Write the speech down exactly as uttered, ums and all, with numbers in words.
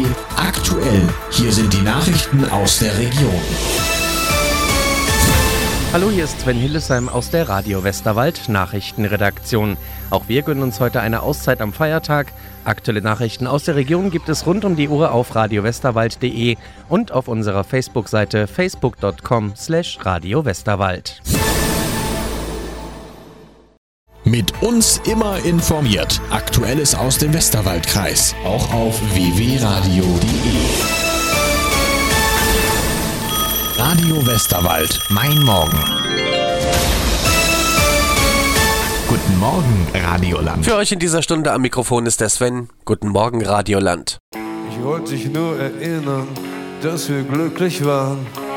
Aktuell, hier sind die Nachrichten aus der Region. Hallo, hier ist Sven Hillesheim aus der Radio Westerwald Nachrichtenredaktion. Auch wir gönnen uns heute eine Auszeit am Feiertag. Aktuelle Nachrichten aus der Region gibt es rund um die Uhr auf radio westerwald punkt de und auf unserer Facebook-Seite facebook punkt com slash radio westerwald. Mit uns immer informiert. Aktuelles aus dem Westerwaldkreis. Auch auf w w w punkt radio punkt de. Radio Westerwald. Mein Morgen. Guten Morgen, Radioland. Für euch in dieser Stunde am Mikrofon ist der Sven. Guten Morgen, Radioland. Ich wollte dich nur erinnern, dass wir glücklich waren.